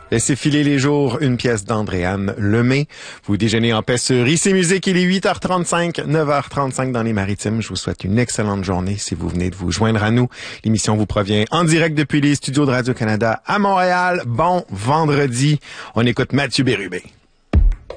Laissez filer les jours, une pièce d'Andréane Lemay. Vous déjeunez en paix sur IC Musique, il est 8h35, 9h35 dans les Maritimes. Je vous souhaite une excellente journée si vous venez de vous joindre à nous. L'émission vous provient en direct depuis les studios de Radio-Canada à Montréal. Bon vendredi. On écoute Mathieu Bérubé.